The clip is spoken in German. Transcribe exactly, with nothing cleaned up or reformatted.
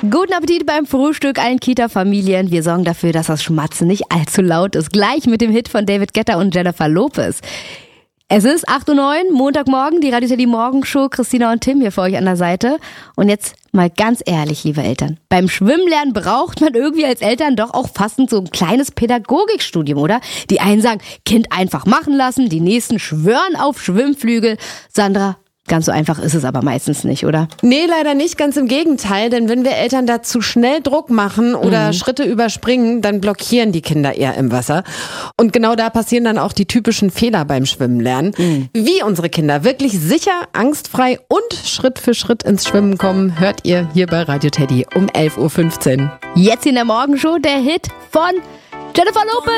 Guten Appetit beim Frühstück allen Kita-Familien. Wir sorgen dafür, dass das Schmatzen nicht allzu laut ist. Gleich mit dem Hit von David Guetta und Jennifer Lopez. Es ist acht Uhr neun, Montagmorgen, die Radio Teddy Morgenshow. Christina und Tim hier für euch an der Seite. Und jetzt mal ganz ehrlich, liebe Eltern. Beim Schwimmlernen braucht man irgendwie als Eltern doch auch fast so ein kleines Pädagogikstudium, oder? Die einen sagen, Kind einfach machen lassen, die nächsten schwören auf Schwimmflügel. Sandra, ganz so einfach ist es aber meistens nicht, oder? Nee, leider nicht, ganz im Gegenteil, denn wenn wir Eltern da zu schnell Druck machen oder mhm. Schritte überspringen, dann blockieren die Kinder eher im Wasser. Und genau da passieren dann auch die typischen Fehler beim Schwimmen lernen. Mhm. Wie unsere Kinder wirklich sicher, angstfrei und Schritt für Schritt ins Schwimmen kommen, hört ihr hier bei Radio Teddy um elf Uhr fünfzehn. Jetzt in der Morgenshow der Hit von Jennifer Lopez.